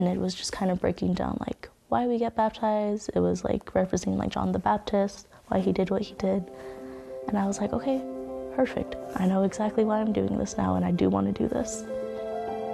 And it was just kind of breaking down like why we get baptized. It was like referencing like John the Baptist, why he did what he did. And I was like, okay, perfect. I know exactly why I'm doing this now, and I do want to do this.